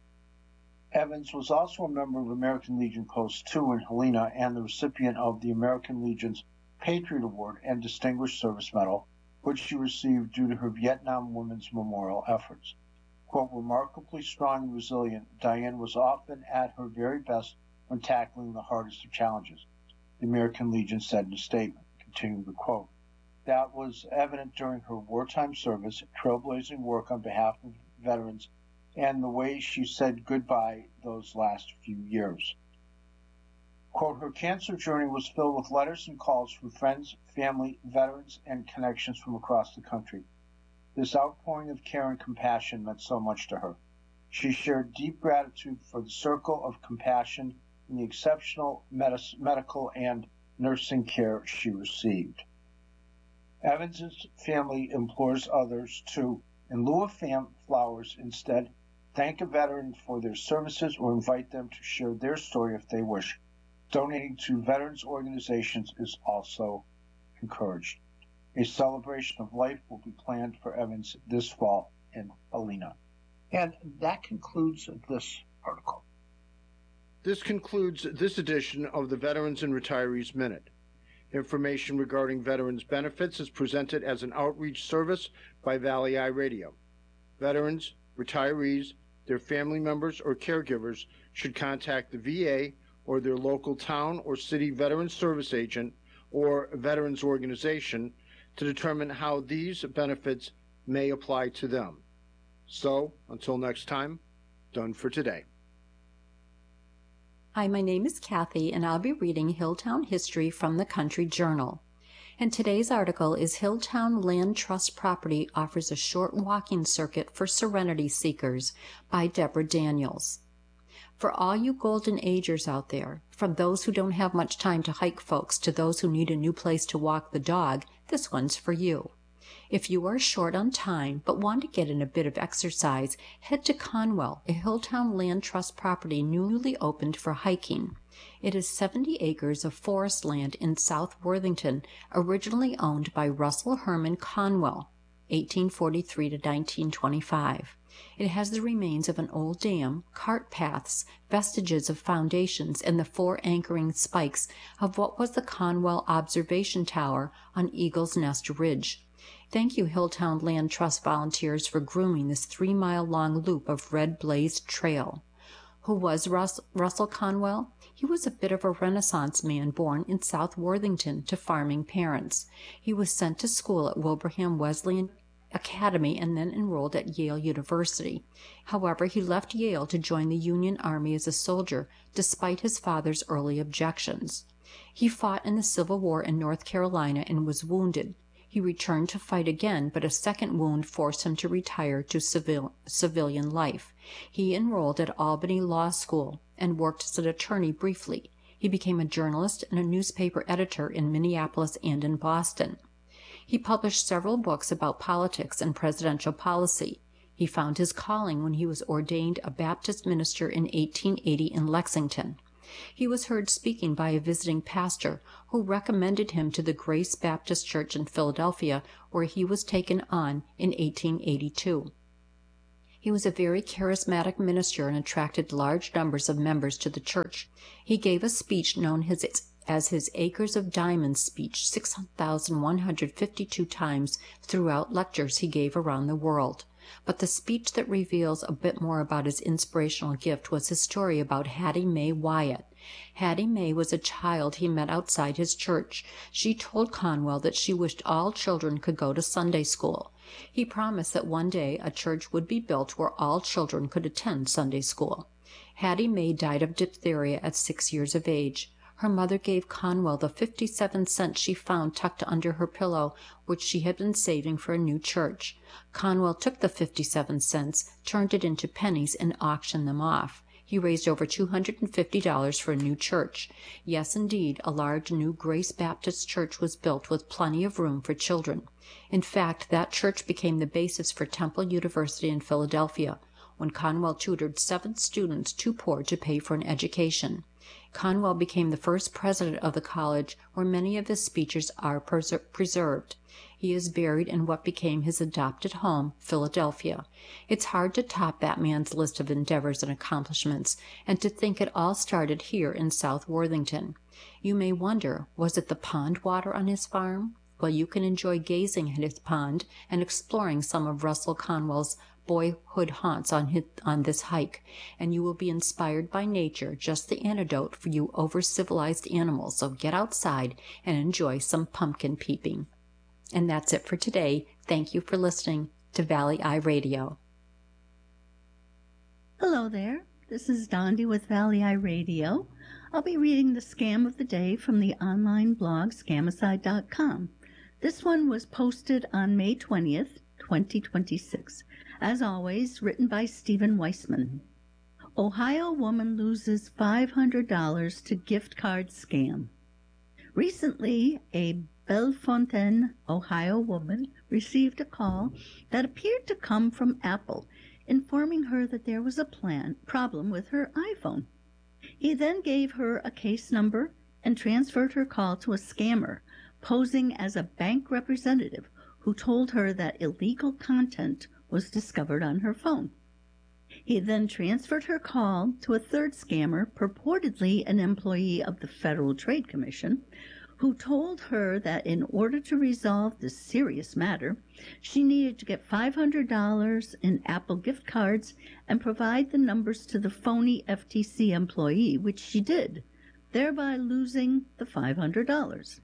Evans was also a member of American Legion Post 2 in Helena and the recipient of the American Legion's Patriot Award and Distinguished Service Medal, which she received due to her Vietnam Women's Memorial efforts. Quote, remarkably strong and resilient, Diane was often at her very best when tackling the hardest of challenges, the American Legion said in a statement, continuing the quote. That was evident during her wartime service, trailblazing work on behalf of veterans, and the way she said goodbye those last few years. Quote, her cancer journey was filled with letters and calls from friends, family, veterans, and connections from across the country. This outpouring of care and compassion meant so much to her. She shared deep gratitude for the circle of compassion and the exceptional medical and nursing care she received. Evans's family implores others to, in lieu of flowers, instead thank a veteran for their services or invite them to share their story if they wish. Donating to veterans organizations is also encouraged. A celebration of life will be planned for Evans this fall in Helena. And that concludes this article. This concludes this edition of the Veterans and Retirees Minute. Information regarding veterans benefits is presented as an outreach service by Valley Eye Radio. Veterans, retirees, their family members, or caregivers should contact the VA or their local town or city veterans service agent or veterans organization to determine how these benefits may apply to them. So, until next time, done for today. Hi, my name is Kathy, and I'll be reading Hilltown History from the Country Journal. And today's article is Hilltown Land Trust Property Offers a Short Walking Circuit for Serenity Seekers by Deborah Daniels. For all you golden agers out there, from those who don't have much time to hike folks to those who need a new place to walk the dog, this one's for you. If you are short on time but want to get in a bit of exercise, head to Conwell, a Hilltown Land Trust property newly opened for hiking. It is 70 acres of forest land in South Worthington, originally owned by Russell Herman Conwell, 1843 to 1925. It has the remains of an old dam, cart paths, vestiges of foundations, and the 4 anchoring spikes of what was the Conwell Observation Tower on Eagle's Nest Ridge. Thank you, Hilltown Land Trust volunteers, for grooming this 3-mile-long loop of red-blazed trail. Who was Russell Conwell? He was a bit of a Renaissance man born in South Worthington to farming parents. He was sent to school at Wilbraham Wesleyan Academy and then enrolled at Yale University. However, he left Yale to join the Union Army as a soldier, despite his father's early objections. He fought in the Civil War in North Carolina and was wounded. He He returned to fight again, but a second wound forced him to retire to civilian life. He enrolled at Albany Law School and worked as an attorney briefly. He became a journalist and a newspaper editor in Minneapolis and in Boston. He published several books about politics and presidential policy. He found his calling when he was ordained a Baptist minister in 1880 in Lexington. He was heard speaking by a visiting pastor who recommended him to the Grace Baptist Church in Philadelphia, where he was taken on in 1882. He was a very charismatic minister and attracted large numbers of members to the church. He gave a speech known as his Acres of Diamonds speech 6,152 times throughout lectures he gave around the world. But the speech that reveals a bit more about his inspirational gift was his story about Hattie Mae Wyatt. Hattie Mae was a child he met outside his church. She told Conwell that she wished all children could go to Sunday school. He promised that one day a church would be built where all children could attend Sunday school. Hattie Mae died of diphtheria at 6 years of age. Her mother gave Conwell the 57 cents she found tucked under her pillow, which she had been saving for a new church. Conwell took the 57 cents, turned it into pennies, and auctioned them off. He raised over $250 for a new church. Yes, indeed, a large new Grace Baptist church was built with plenty of room for children. In fact, that church became the basis for Temple University in Philadelphia, when Conwell tutored 7 students too poor to pay for an education. Conwell became the first president of the college, where many of his speeches are preserved. He is buried in what became his adopted home, Philadelphia. It's hard to top that man's list of endeavors and accomplishments, and to think it all started here in South Worthington. You may wonder, was it the pond water on his farm? Well, you can enjoy gazing at his pond and exploring some of Russell Conwell's boyhood haunts on this hike, and you will be inspired by nature, just the antidote for you over-civilized animals. So get outside and enjoy some pumpkin peeping. And that's it for today. Thank you for listening to Valley Eye Radio. Hello there. This is Dondi with Valley Eye Radio. I'll be reading the scam of the day from the online blog Scamicide.com. This one was posted on May 20th, 2026. As always, written by Stephen Weissman. Ohio woman loses $500 to gift card scam. Recently, a Bellefontaine, Ohio woman received a call that appeared to come from Apple, informing her that there was a problem with her iPhone. He then gave her a case number and transferred her call to a scammer, posing as a bank representative who told her that illegal content was discovered on her phone. He then transferred her call to a third scammer, purportedly an employee of the Federal Trade Commission, who told her that in order to resolve this serious matter, she needed to get $500 in Apple gift cards and provide the numbers to the phony FTC employee, which she did, thereby losing the $500.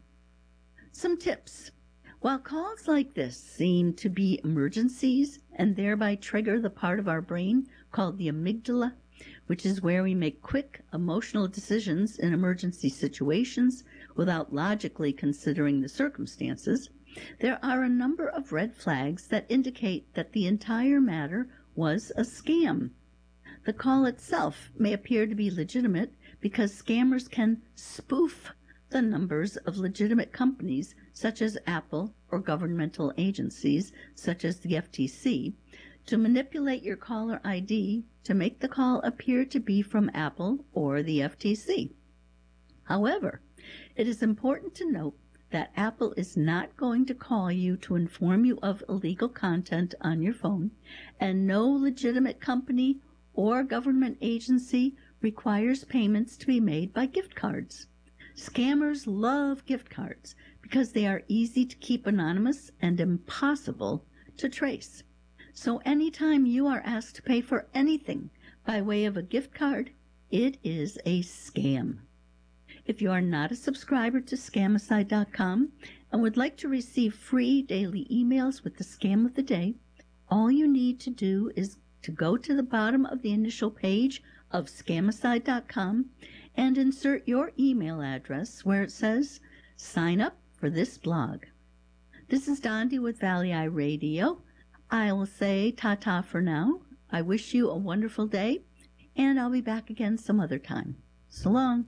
Some tips. While calls like this seem to be emergencies and thereby trigger the part of our brain called the amygdala, which is where we make quick, emotional decisions in emergency situations without logically considering the circumstances, there are a number of red flags that indicate that the entire matter was a scam. The call itself may appear to be legitimate because scammers can spoof the numbers of legitimate companies such as Apple or governmental agencies such as the FTC to manipulate your caller ID to make the call appear to be from Apple or the FTC. However, it is important to note that Apple is not going to call you to inform you of illegal content on your phone, and no legitimate company or government agency requires payments to be made by gift cards. Scammers love gift cards because they are easy to keep anonymous and impossible to trace. So anytime you are asked to pay for anything by way of a gift card, it is a scam. If you are not a subscriber to Scamicide.com and would like to receive free daily emails with the scam of the day, all you need to do is to go to the bottom of the initial page of Scamicide.com and insert your email address where it says, "Sign up for this blog." This is Dondi with Valley Eye Radio. I will say ta-ta for now. I wish you a wonderful day, and I'll be back again some other time. So long.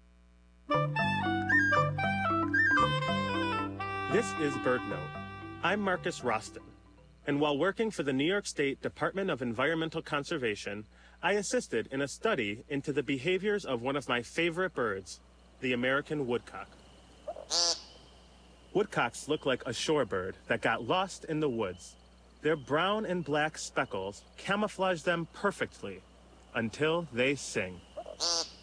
This is BirdNote. I'm Marcus Roston, and while working for the New York State Department of Environmental Conservation, I assisted in a study into the behaviors of one of my favorite birds, the American woodcock. Woodcocks look like a shorebird that got lost in the woods. Their brown and black speckles camouflage them perfectly until they sing.